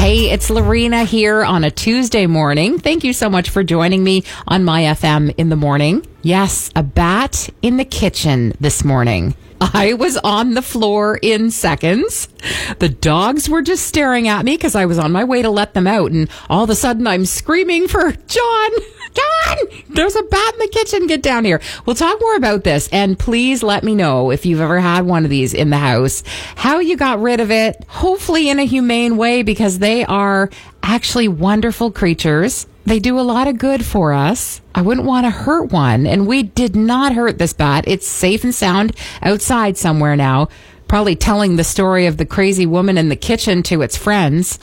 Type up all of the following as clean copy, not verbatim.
Hey, it's Lorena here on a Tuesday morning. Thank you so much for joining me on My FM in the morning. Yes, a bat in the kitchen this morning. I was on the floor in seconds. The dogs were just staring at me because I was on my way to let them out. And all of a sudden I'm screaming for John. John, there's a bat in the kitchen. Get down here. We'll talk more about this. And please let me know if you've ever had one of these in the house, how you got rid of it, hopefully in a humane way, because they are actually wonderful creatures. They do a lot of good for us. I wouldn't want to hurt one. And we did not hurt this bat. It's safe and sound outside somewhere now. Probably telling the story of the crazy woman in the kitchen to its friends.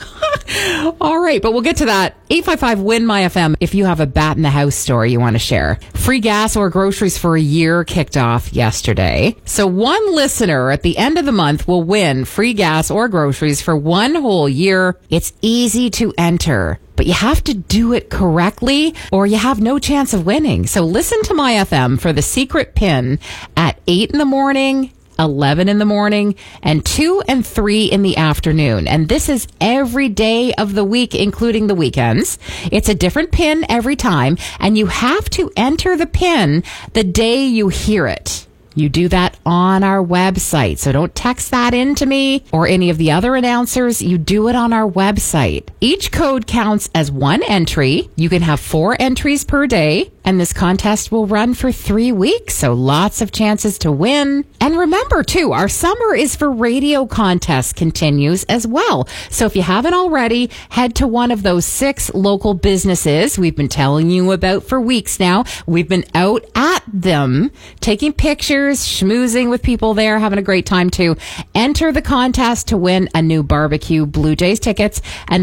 All right, but we'll get to that. 855-WIN-MY-FM if you have a bat in the house story you want to share. Free gas or groceries for a year kicked off yesterday. So one listener at the end of the month will win free gas or groceries for one whole year. It's easy to enter, but you have to do it correctly or you have no chance of winning. So listen to My FM for the secret pin at 8 in the morning, 11 in the morning, and 2 and 3 in the afternoon. And this is every day of the week, including the weekends. It's a different pin every time, and you have to enter the pin the day you hear it. You do that on our website. So don't text that in to me or any of the other announcers. You do it on our website. Each code counts as one entry. You can have 4 entries per day. And this contest will run for 3 weeks. So lots of chances to win. And remember, too, our Summer is for Radio contest continues as well. So if you haven't already, head to one of those 6 local businesses we've been telling you about for weeks now. We've been out at them, taking pictures, schmoozing with people there, having a great time too. Enter the contest to win a new barbecue Blue Jays tickets and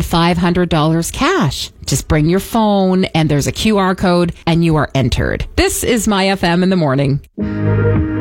$500 cash. Just bring your phone and there's a QR code and you are entered. This is My FM in the morning.